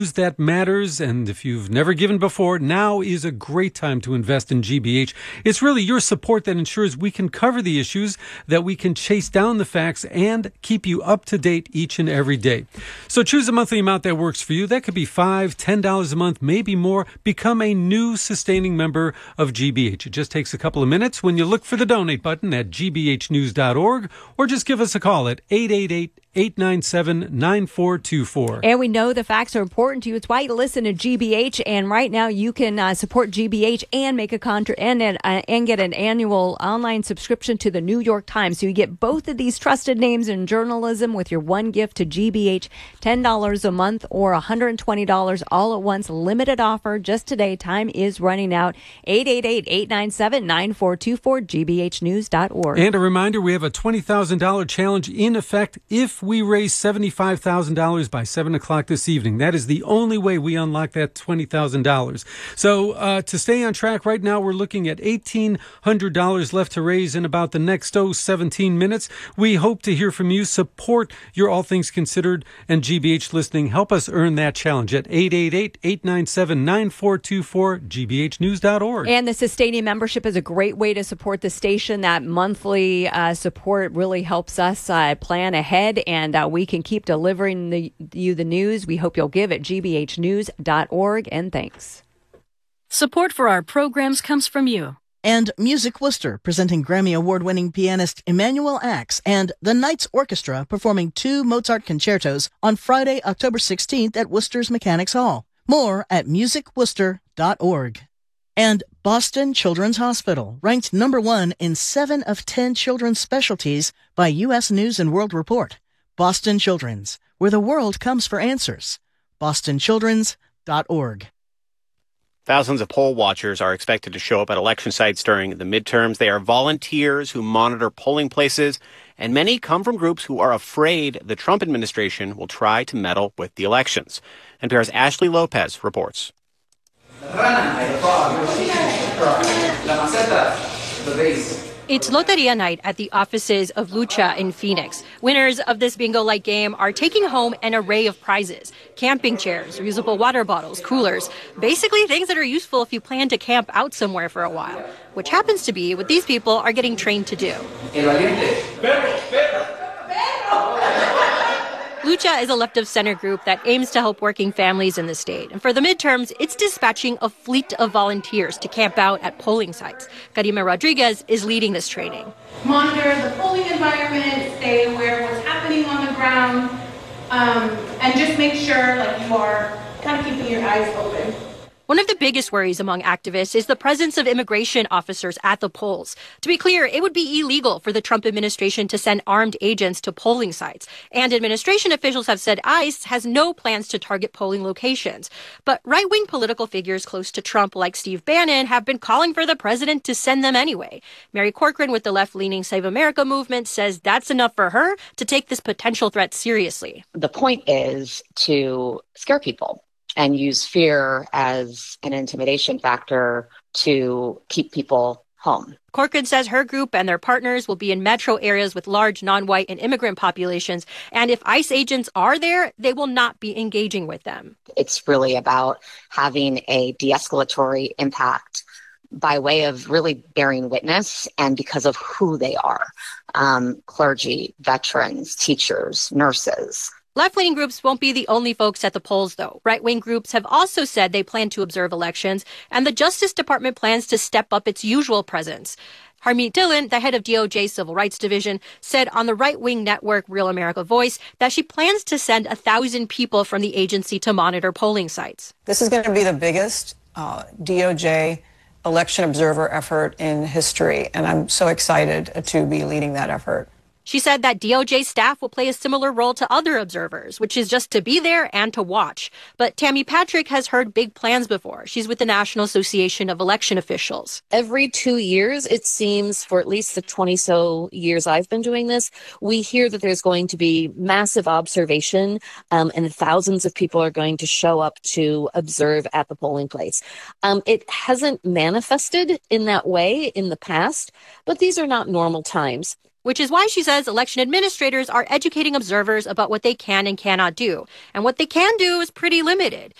that matters, and if you've never given before, now is a great time to invest in GBH. It's really your support that ensures we can cover the issues, that we can chase down the facts, and keep you up to date each and every day. So choose a monthly amount that works for you. That could be $5, $10 a month, maybe more. Become a new sustaining member of GBH. It just takes a couple of minutes when you look for the donate button at gbhnews.org, or just give us a call at 888-897-9424. And we know the facts are important to you. It's why you listen to GBH. And right now you can support GBH and make a and get an annual online subscription to the New York Times. So you get both of these trusted names in journalism with your one gift to GBH, $10 a month or $120 all at once. Limited offer just today. Time is running out. 888-897-9424, gbhnews.org. And a reminder, we have a $20,000 challenge in effect if we raise $75,000 by 7 o'clock this evening. That is the only way we unlock that $20,000. So to stay on track right now, we're looking at $1,800 left to raise in about the next 17 minutes. We hope to hear from you. Support your All Things Considered and GBH listening. Help us earn that challenge at 888-897-9424, gbhnews.org. And the sustaining membership is a great way to support the station. That monthly support really helps us plan ahead, and we can keep delivering you the news. We hope you'll give at gbhnews.org, and thanks. Support for our programs comes from you. And Music Worcester, presenting Grammy Award-winning pianist Emanuel Ax and the Knights Orchestra performing 2 Mozart concertos on Friday, October 16th at Worcester's Mechanics Hall. More at musicworcester.org. And Boston Children's Hospital, ranked number 1 in 7 of 10 children's specialties by U.S. News & World Report. Boston Children's, where the world comes for answers. bostonchildrens.org. Thousands of poll watchers are expected to show up at election sites during the midterms. They are volunteers who monitor polling places, and many come from groups who are afraid the Trump administration will try to meddle with the elections. NPR's Ashley Lopez reports. It's Loteria Night at the offices of Lucha in Phoenix. Winners of this bingo-like game are taking home an array of prizes: camping chairs, reusable water bottles, coolers, basically things that are useful if you plan to camp out somewhere for a while, which happens to be what these people are getting trained to do. Lucha is a left-of-center group that aims to help working families in the state. And for the midterms, it's dispatching a fleet of volunteers to camp out at polling sites. Karima Rodriguez is leading this training. Monitor the polling environment, stay aware of what's happening on the ground, and just make sure you are kind of keeping your eyes open. One of the biggest worries among activists is the presence of immigration officers at the polls. To be clear, it would be illegal for the Trump administration to send armed agents to polling sites. And administration officials have said ICE has no plans to target polling locations. But right-wing political figures close to Trump, like Steve Bannon, have been calling for the president to send them anyway. Mary Corcoran with the left-leaning Save America movement says that's enough for her to take this potential threat seriously. The point is to scare people and use fear as an intimidation factor to keep people home. Corcoran says her group and their partners will be in metro areas with large non-white and immigrant populations. And if ICE agents are there, they will not be engaging with them. It's really about having a de-escalatory impact by way of really bearing witness and because of who they are. Clergy, veterans, teachers, nurses. Left-leaning groups won't be the only folks at the polls, though. Right-wing groups have also said they plan to observe elections, and the Justice Department plans to step up its usual presence. Harmeet Dillon, the head of DOJ's Civil Rights Division, said on the right-wing network Real America Voice that she plans to send 1,000 people from the agency to monitor polling sites. This is going to be the biggest DOJ election observer effort in history, and I'm so excited to be leading that effort. She said that DOJ staff will play a similar role to other observers, which is just to be there and to watch. But Tammy Patrick has heard big plans before. She's with the National Association of Election Officials. Every 2 years, it seems, for at least the 20-so years I've been doing this, we hear that there's going to be massive observation and thousands of people are going to show up to observe at the polling place. It hasn't manifested in that way in the past, but these are not normal times. which is why she says election administrators are educating observers about what they can and cannot do. And what they can do is pretty limited.